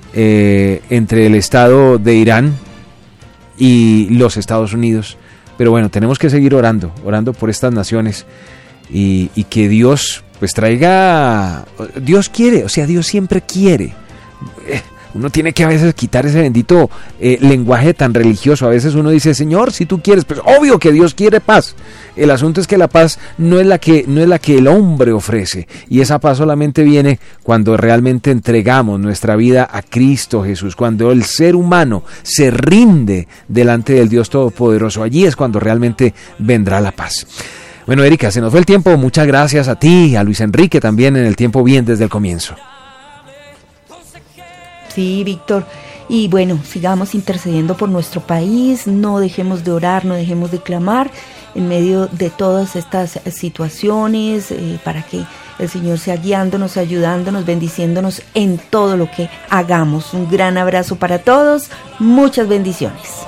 entre el Estado de Irán y los Estados Unidos. Pero bueno, tenemos que seguir orando por estas naciones y que Dios pues traiga, Dios quiere, o sea, Dios siempre quiere. Uno tiene que a veces quitar ese bendito lenguaje tan religioso. A veces uno dice, Señor, si tú quieres, pues obvio que Dios quiere paz. El asunto es que la paz no es la que el hombre ofrece, y esa paz solamente viene cuando realmente entregamos nuestra vida a Cristo Jesús, cuando el ser humano se rinde delante del Dios Todopoderoso. Allí es cuando realmente vendrá la paz. Bueno, Erika, se nos fue el tiempo. Muchas gracias a ti, a Luis Enrique también en el tiempo bien desde el comienzo. Sí, Víctor, y bueno, sigamos intercediendo por nuestro país, no dejemos de orar, no dejemos de clamar en medio de todas estas situaciones, para que el Señor sea guiándonos, ayudándonos, bendiciéndonos en todo lo que hagamos. Un gran abrazo para todos, muchas bendiciones.